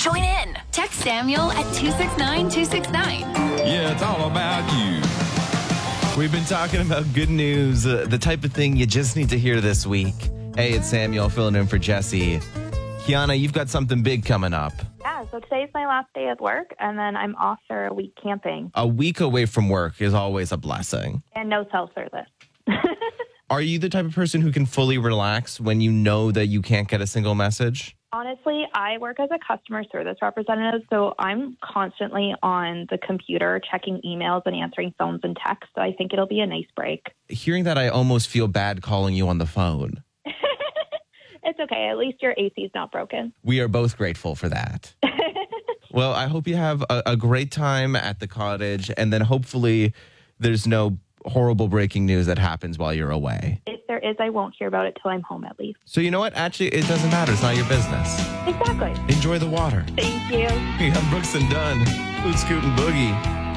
Join in. Text Samuel at 269-269. Yeah, it's all about you. We've been talking about good news, the type of thing you just need to hear this week. Hey, it's Samuel filling in for Jesse. Kiana, you've got something big coming up. Yeah, so today's my last day at work, and then I'm off for a week camping. A week away from work is always a blessing. And no cell service. Are you the type of person who can fully relax when you know that you can't get a single message? Honestly, I work as a customer service representative, so I'm constantly on the computer checking emails and answering phones and texts, so I think it'll be a nice break. Hearing that, I almost feel bad calling you on the phone. It's okay. At least your AC is not broken. We are both grateful for that. Well, I hope you have a great time at the cottage, and then hopefully there's no horrible breaking news that happens while you're away. If there is, I won't hear about it till I'm home at least. So you know what? Actually, it doesn't matter. It's not your business. Exactly. Enjoy the water. Thank you. We have Brooks and Dunn. Boot Scoot and Boogie.